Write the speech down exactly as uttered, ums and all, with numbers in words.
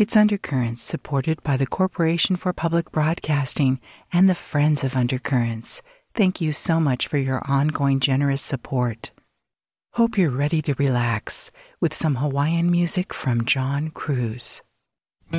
It's Undercurrents, supported by the Corporation for Public Broadcasting and the Friends of Undercurrents. Thank you so much for your ongoing generous support. Hope you're ready to relax with some Hawaiian music from John Cruz.